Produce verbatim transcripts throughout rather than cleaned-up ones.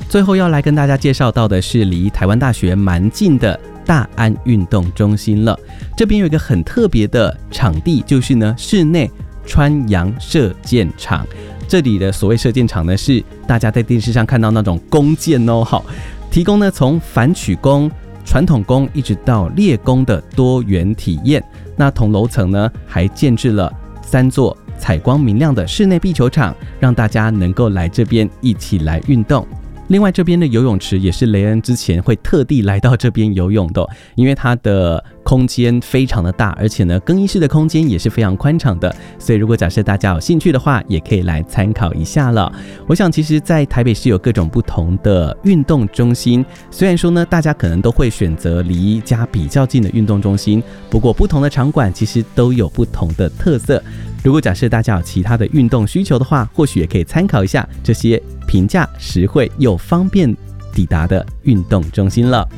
最后要来跟大家介绍到的是离台湾大学蛮近的大安运动中心了。这边有一个很特别的场地，就是呢室内穿洋射箭场。这里的所谓射箭场呢，是大家在电视上看到那种弓箭哦，好，提供呢从反曲弓、传统弓一直到猎弓的多元体验。那同楼层呢还建置了三座采光明亮的室内壁球场，让大家能够来这边一起来运动。另外这边的游泳池也是雷恩之前会特地来到这边游泳的，因为它的空间非常的大，而且呢更衣室的空间也是非常宽敞的，所以如果假设大家有兴趣的话，也可以来参考一下了。我想其实在台北市有各种不同的运动中心，虽然说呢大家可能都会选择离家比较近的运动中心，不过不同的场馆其实都有不同的特色。如果假设大家有其他的运动需求的话，或许也可以参考一下这些平价、实惠又方便抵达的运动中心了。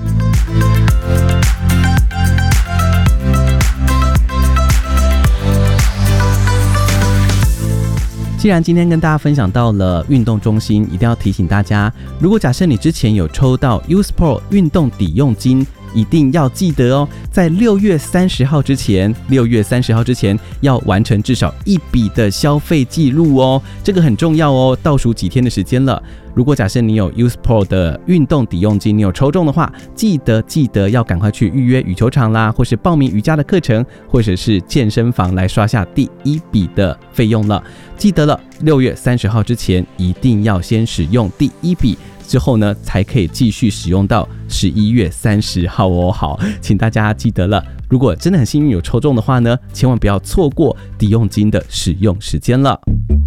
既然今天跟大家分享到了运动中心，一定要提醒大家，如果假设你之前有抽到 U-Sport 运动抵用金，一定要记得哦，在六月三十号之前，六月三十号之前要完成至少一笔的消费记录哦，这个很重要哦，倒数几天的时间了。如果假设你有 U-Sport 的运动抵用金，你有抽中的话，记得记得要赶快去预约羽球场啦，或是报名瑜伽的课程，或者是健身房来刷下第一笔的费用了。记得了，六月三十号之前一定要先使用第一笔，之后呢才可以继续使用到十一月三十号哦。好，请大家记得了，如果真的很幸运有抽中的话呢，千万不要错过抵用金的使用时间了。